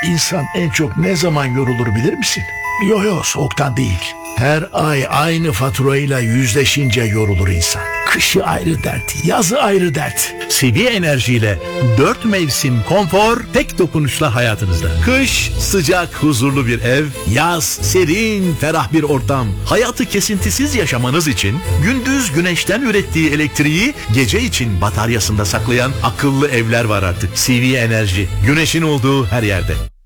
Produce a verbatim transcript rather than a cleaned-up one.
insan en çok ne zaman yorulur bilir misin? Yo yo, soğuktan değil. Her ay aynı faturayla yüzleşince yorulur insan. Kışı ayrı dert, yazı ayrı dert. C V Enerji ile dört mevsim konfor tek dokunuşla hayatınızda. Kış sıcak, huzurlu bir ev, yaz serin, ferah bir ortam. Hayatı kesintisiz yaşamanız için gündüz güneşten ürettiği elektriği gece için bataryasında saklayan akıllı evler var artık. C V Enerji, güneşin olduğu her yerde.